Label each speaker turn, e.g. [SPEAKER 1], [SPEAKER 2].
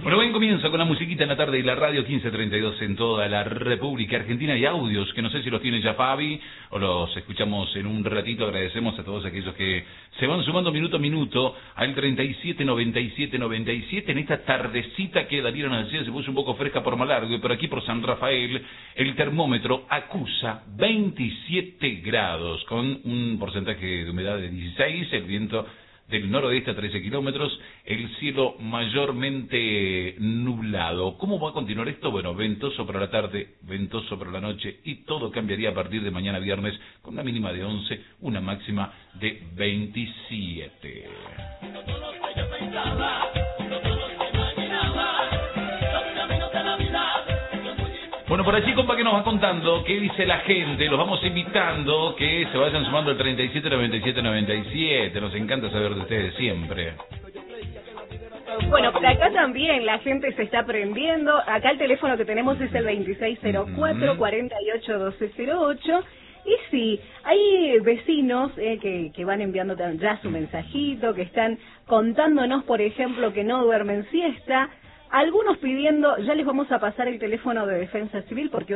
[SPEAKER 1] Bueno, buen comienzo con la musiquita en la tarde y la radio 1532 en toda la República Argentina y audios que no sé si los tiene ya Fabi o los escuchamos en un ratito. Agradecemos a todos aquellos que se van sumando minuto a minuto al 379797 en esta tardecita que Darío nos decía se puso un poco fresca por Malargüe, pero aquí por San Rafael el termómetro acusa 27 grados con un porcentaje de humedad de 16, el viento del noroeste a 13 kilómetros, el cielo mayormente nublado. ¿Cómo va a continuar esto? Bueno, ventoso para la tarde, ventoso para la noche y todo cambiaría a partir de mañana viernes con una mínima de 11, una máxima de 27. Bueno, por allí, compa, que nos va contando qué dice la gente. Los vamos invitando que se vayan sumando al 379797. Nos encanta saber de ustedes siempre.
[SPEAKER 2] Bueno, por acá también la gente se está prendiendo. Acá el teléfono que tenemos es el 2604-481208. Y sí, hay vecinos que van enviando ya su mensajito, que están contándonos, por ejemplo, que no duermen siesta. Algunos pidiendo, ya les vamos a pasar el teléfono de Defensa Civil porque